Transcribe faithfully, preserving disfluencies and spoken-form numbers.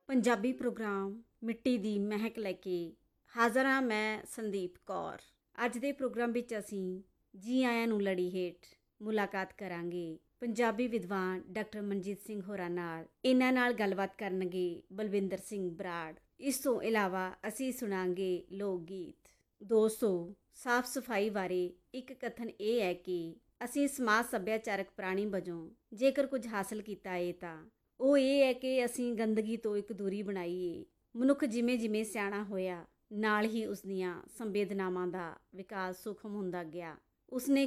Punjabi programme ਮਿੱਟੀ ਦੀ ਮਹਿਕ ਲੈ ਕੇ ਹਾਜ਼ਰ ਹਾਂ ਮੈਂ ਸੰਦੀਪ ਕੌਰ। ਅੱਜ ਦੇ ਪ੍ਰੋਗਰਾਮ ਵਿੱਚ ਅਸੀਂ ਜੀ ਆਇਆਂ ਨੂੰ ਲੜੀ ਹੇਠ ਮੁਲਾਕਾਤ ਕਰਾਂਗੇ ਪੰਜਾਬੀ ਵਿਦਵਾਨ ਡਾਕਟਰ ਮਨਜੀਤ ਸਿੰਘ ਹੋਰਾਂ ਨਾਲ। ਇਹਨਾਂ ਨਾਲ ਗੱਲਬਾਤ ਕਰਨਗੇ ਬਲਵਿੰਦਰ ਸਿੰਘ ਬਰਾੜ। ਇਸ ਤੋਂ ਇਲਾਵਾ ਅਸੀਂ ਸੁਣਾਂਗੇ ਲੋਕ ਗੀਤ। ਦੋਸਤੋ, ਸਾਫ਼ ਸਫਾਈ ਬਾਰੇ ਇੱਕ ਕਥਨ ਇਹ ਹੈ ਕਿ ਅਸੀਂ ਸਮਾਜ ਸੱਭਿਆਚਾਰਕ ਪ੍ਰਾਣੀ ਵਜੋਂ ਜੇਕਰ ਕੁਝ ਹਾਸਲ ਕੀਤਾ ਹੈ ਤਾਂ ਉਹ ਇਹ ਹੈ ਕਿ ਅਸੀਂ ਗੰਦਗੀ ਤੋਂ ਇੱਕ ਦੂਰੀ ਬਣਾਈਏ। ਮਨੁੱਖ ਜਿਵੇਂ ਜਿਵੇਂ ਸਿਆਣਾ ਹੋਇਆ ਨਾਲ ਹੀ ਉਸ ਦੀਆਂ ਸੰਵੇਦਨਾਵਾਂ ਦਾ ਵਿਕਾਸ ਸੂਖਮ ਹੁੰਦਾ ਗਿਆ। ਉਸਨੇ